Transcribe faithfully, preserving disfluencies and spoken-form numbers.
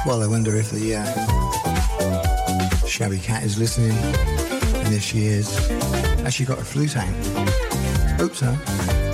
Well, I wonder if the uh, Shabby Cat is listening, and if she is, has she got a flute hang? Hope so.